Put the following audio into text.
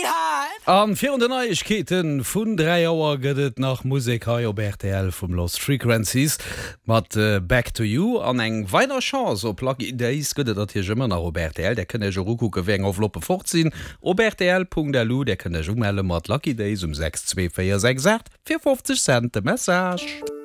An 4 Neuigkeiten vun 3 Auer gëtt nach Musik ha op RTL vum Lost Frequencies mat Back to You an eng weiner Chance op Lucky Days gëtt dat hier ëmmer nach RTL, der kënne Ruku gewéng auf Loppe fortziehen op RTL.delu, der kënne Jumelle mat Lucky Days 62468 450 Cent Message.